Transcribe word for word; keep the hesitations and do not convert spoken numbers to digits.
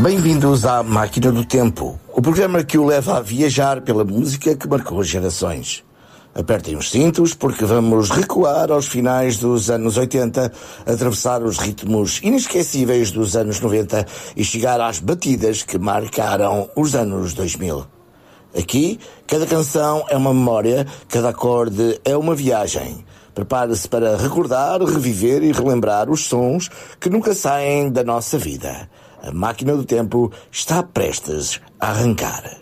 Bem-vindos à Máquina do Tempo, o programa que o leva a viajar pela música que marcou gerações. Apertem os cintos porque vamos recuar aos finais dos anos oitenta, atravessar os ritmos inesquecíveis dos anos noventa e chegar às batidas que marcaram os anos dois mil. Aqui, cada canção é uma memória, cada acorde é uma viagem. Prepare-se para recordar, reviver e relembrar os sons que nunca saem da nossa vida. A Máquina do Tempo está prestes a arrancar.